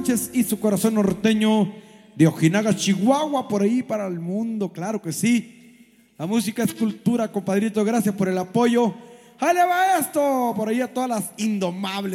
Sánchez y su corazón norteño de Ojinaga, Chihuahua, por ahí para el mundo, claro que sí. La música es cultura, compadrito, gracias por el apoyo. ¡Ahí le va esto! Por ahí a todas las indomables.